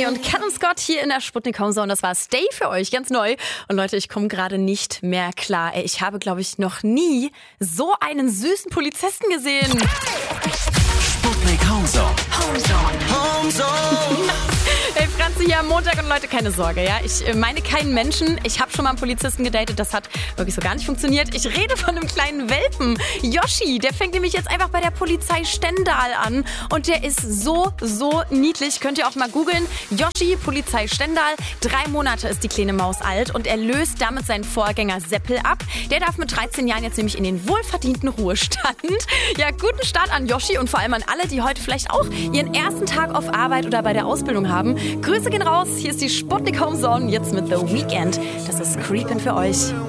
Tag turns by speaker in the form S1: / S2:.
S1: und Callum Scott hier in der Sputnik Home Zone. Das war Stay für euch, ganz neu. Und Leute, ich komme gerade nicht mehr klar. Ich habe, glaube ich, noch nie so einen süßen Polizisten gesehen.
S2: Sputnik Home Zone.
S3: Home Zone.
S1: Hey, Franzi hier am Montag und Leute, keine Sorge, ja. Ich meine keinen Menschen. Ich habe schon mal einen Polizisten gedatet, das hat wirklich so gar nicht funktioniert. Ich rede von einem kleinen Welpen. Yoshi, der fängt nämlich jetzt einfach bei der Polizei Stendal an. Und der ist so niedlich. Könnt ihr auch mal googeln. Yoshi, Polizei Stendal. 3 Monate ist die kleine Maus alt und er löst damit seinen Vorgänger Seppel ab. Der darf mit 13 Jahren jetzt nämlich in den wohlverdienten Ruhestand. Ja, guten Start an Yoshi und vor allem an alle, die heute vielleicht auch ihren ersten Tag auf Arbeit oder bei der Ausbildung haben. Grüße gehen raus. Hier ist die Sputnik Home Zone. Jetzt mit The Weeknd. Das ist Creepin' für euch.